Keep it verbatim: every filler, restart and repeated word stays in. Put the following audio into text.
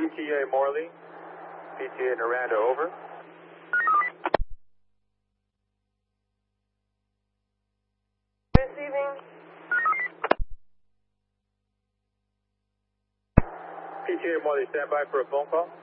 T A Morley, P T A Noranda, over. Receiving. P T A Morley, stand by for a phone call.